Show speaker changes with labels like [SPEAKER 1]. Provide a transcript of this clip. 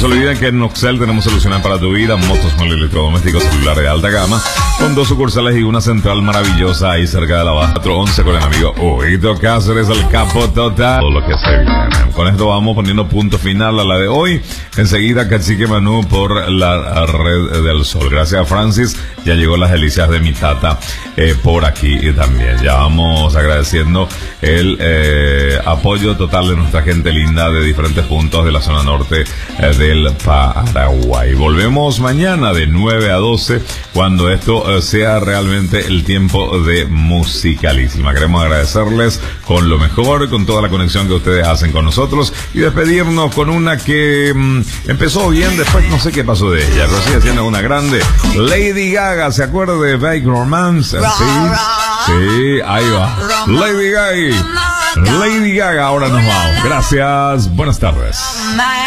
[SPEAKER 1] olviden que en Noxel tenemos soluciones para tu vida, motos, electrodomésticos, celulares de alta gama, con 2 sucursales y una central maravillosa ahí cerca de la Baja 411 con el amigo Huguito Cáceres, el capo total. Todo lo que se viene. Con esto vamos poniendo punto final a la de hoy. Enseguida Cacique Manu por la Red del Sol. Gracias a Francis, ya llegó las delicias de mi tata por aquí y también. Ya vamos agradeciendo el apoyo total de nuestra gente linda de diferentes puntos de la zona norte del Paraguay. Volvemos mañana de 9 a 12 cuando esto sea realmente el tiempo de Musicalísima. Queremos agradecerles con lo mejor, con toda la conexión que ustedes hacen con nosotros y despedirnos con una que empezó bien, después no sé qué pasó de ella, pero sigue siendo una grande. Lady Gaga, ¿se acuerda de Vague Romance? Sí, ahí va. Lady Gaga, ahora nos vamos. Gracias, buenas tardes.